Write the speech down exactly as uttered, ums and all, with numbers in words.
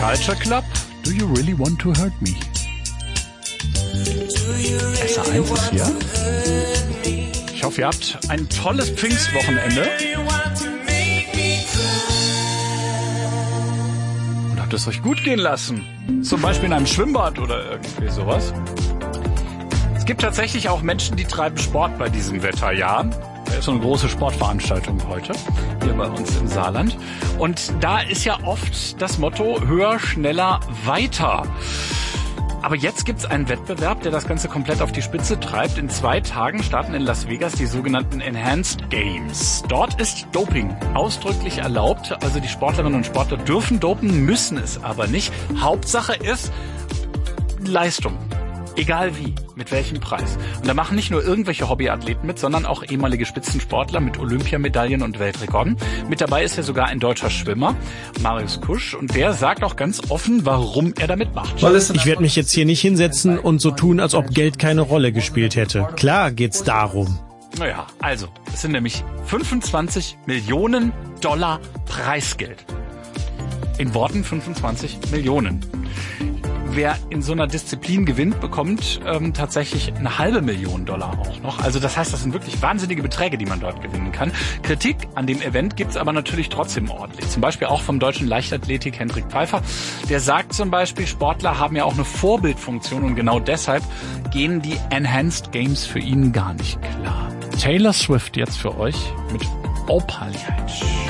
Culture Club, Do You Really Want to Hurt Me? S eins ist hier. Ich hoffe, ihr habt ein tolles Pfingstwochenende. Und habt es euch gut gehen lassen. Zum Beispiel in einem Schwimmbad oder irgendwie sowas. Es gibt tatsächlich auch Menschen, die treiben Sport bei diesem Wetter, ja. Da ist so eine große Sportveranstaltung heute, hier bei uns im Saarland. Und da ist ja oft das Motto, höher, schneller, weiter. Aber jetzt gibt's einen Wettbewerb, der das Ganze komplett auf die Spitze treibt. In zwei Tagen starten in Las Vegas die sogenannten Enhanced Games. Dort ist Doping ausdrücklich erlaubt. Also die Sportlerinnen und Sportler dürfen dopen, müssen es aber nicht. Hauptsache ist Leistung. Egal wie, mit welchem Preis. Und da machen nicht nur irgendwelche Hobbyathleten mit, sondern auch ehemalige Spitzensportler mit Olympiamedaillen und Weltrekorden. Mit dabei ist ja sogar ein deutscher Schwimmer, Marius Kusch, und der sagt auch ganz offen, warum er damit macht. Ich werde mich jetzt hier nicht hinsetzen und so tun, als ob Geld keine Rolle gespielt hätte. Klar geht's darum. Naja, also, es sind nämlich fünfundzwanzig Millionen Dollar Preisgeld. In Worten fünfundzwanzig Millionen. Wer in so einer Disziplin gewinnt, bekommt ähm, tatsächlich eine halbe Million Dollar auch noch. Also das heißt, das sind wirklich wahnsinnige Beträge, die man dort gewinnen kann. Kritik an dem Event gibt's aber natürlich trotzdem ordentlich. Zum Beispiel auch vom deutschen Leichtathletik Hendrik Pfeiffer. Der sagt zum Beispiel, Sportler haben ja auch eine Vorbildfunktion und genau deshalb gehen die Enhanced Games für ihn gar nicht klar. Taylor Swift jetzt für euch mit Opalliage.